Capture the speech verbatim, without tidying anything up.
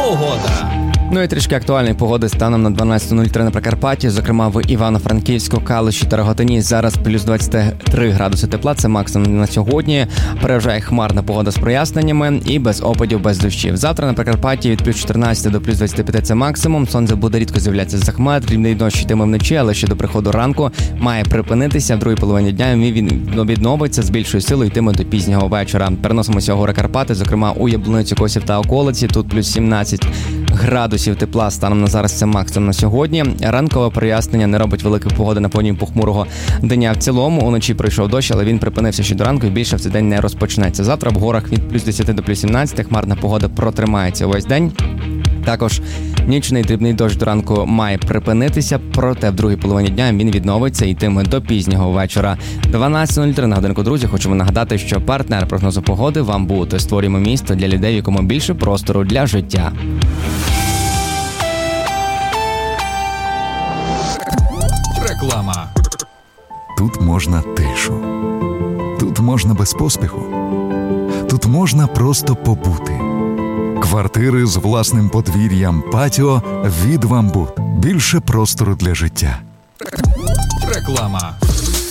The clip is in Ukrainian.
Погода. Ну і трішки актуальної погоди станом на дванадцята нуль три на Прикарпатті, зокрема в Івано-Франківську, Калуші та Рогатині. Зараз плюс двадцять три градуси тепла, це максимум на сьогодні. Переважає хмарна погода з проясненнями і без опадів, без дощів. Завтра на Прикарпатті від плюс чотирнадцяти до плюс двадцяти п'яти це максимум. Сонце буде рідко з'являтися з-за хмар, дрібний дощ йтиме вночі, але ще до приходу ранку має припинитися. В другій половині дня він відновиться з більшою силою, йтиме до пізнього вечора. Переносимося в гори Карпати, зокрема у Яблуницю, Косів та околиці. Тут плюс сімнадцять градусів тепла станом на зараз, це максимум на сьогодні. Ранкове прояснення не робить великої погоди на фоні похмурого дня в цілому. Уночі пройшов дощ, але він припинився ще до ранку і більше в цей день не розпочнеться. Завтра в горах від плюс десяти до плюс сімнадцяти хмарна погода протримається увесь день. Також нічний дрібний дощ до ранку має припинитися, проте в другій половині дня він відновиться і йтиме до пізнього вечора. дванадцята нуль три на годинку, друзі. Хочемо нагадати, що партнер прогнозу погоди вам буде. Створюємо місто для людей, в якому більше простору для життя. Реклама. Тут можна тишу. Тут можна без поспіху. Тут можна просто побути. Квартири з власним подвір'ям, патіо від «Вамбут». Більше простору для життя. Реклама.